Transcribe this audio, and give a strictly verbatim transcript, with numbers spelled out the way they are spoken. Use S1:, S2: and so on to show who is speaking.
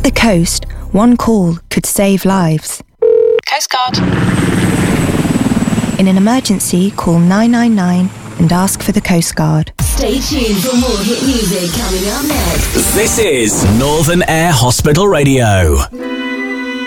S1: the coast, one call could save lives.
S2: Coast Guard.
S1: In an emergency, call nine nine nine and ask for the Coast Guard.
S3: Stay tuned for more hit music coming up next.
S4: This is Northern Air Hospital Radio.